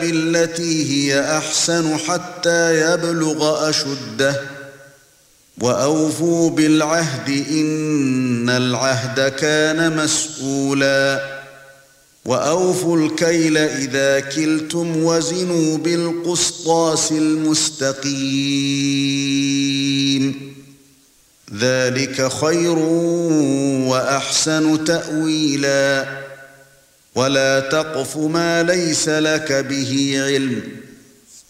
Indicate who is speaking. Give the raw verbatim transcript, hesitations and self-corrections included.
Speaker 1: بالتي هي أحسن حتى يبلغ أشده وأوفوا بالعهد إن العهد كان مسؤولا وأوفوا الكيل إذا كلتم وزنوا بالقسطاس المستقيم ذلك خير وأحسن تأويلا ولا تقف ما ليس لك به علم